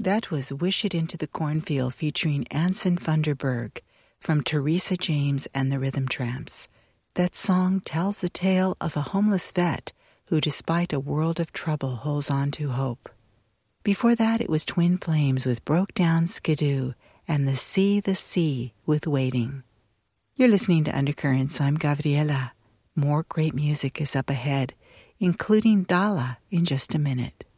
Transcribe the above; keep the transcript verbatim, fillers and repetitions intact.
That was Wish It Into the Cornfield featuring Anson Funderburg from Teresa James and the Rhythm Tramps. That song tells the tale of a homeless vet who, despite a world of trouble, holds on to hope. Before that, it was Twin Flames with Broke Down Skidoo and The Sea, the Sea with Waiting. You're listening to Undercurrents. I'm Gabriela. More great music is up ahead, including Dala in just a minute.